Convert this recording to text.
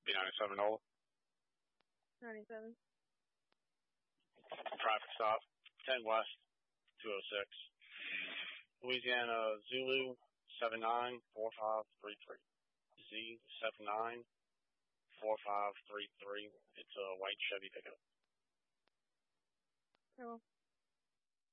B97 Ola. 97. Traffic stop, 10 West, 206. Louisiana Zulu 794533. Z794533. It's a white Chevy pickup. Cool.